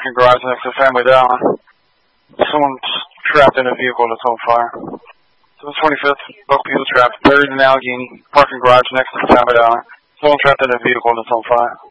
parking garage next to Family Dollar. Someone's trapped in a vehicle that's on fire. So the 25th, both people trapped, buried in Allegheny, parking garage next to Family Dollar. Someone trapped in a vehicle that's on fire.